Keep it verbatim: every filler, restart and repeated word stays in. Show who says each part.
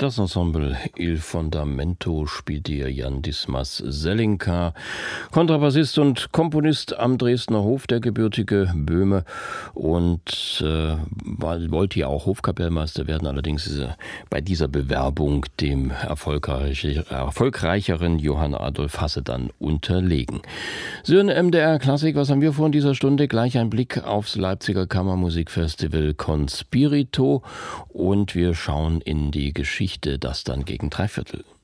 Speaker 1: Das Ensemble Il Fondamento spielt hier Jan Dismas Selinka, Kontrabassist und Komponist am Dresdner Hof, der gebürtige Böhme, und äh, wollte ja auch Hofkapellmeister werden, allerdings ist er bei dieser Bewerbung dem erfolgreich, erfolgreicheren Johann Adolf Hasse dann unterlegen. So, in M D R Klassik, was haben wir vor in dieser Stunde? Gleich ein Blick aufs Leipziger Kammermusikfestival Conspirito und wir schauen in die Geschichte, das dann gegen drei Viertel.